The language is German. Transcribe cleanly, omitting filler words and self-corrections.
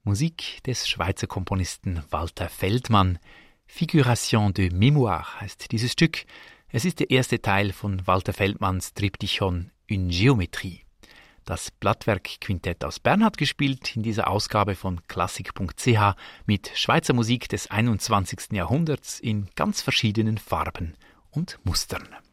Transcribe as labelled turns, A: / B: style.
A: Musik des Schweizer Komponisten Walter Feldmann. Figuration de Mémoire heißt dieses Stück. Es ist der erste Teil von Walter Feldmanns Triptychon Une Géométrie. Das Blattwerk-Quintett aus Bern hat gespielt in dieser Ausgabe von klassik.ch mit Schweizer Musik des 21. Jahrhunderts in ganz verschiedenen Farben und Mustern.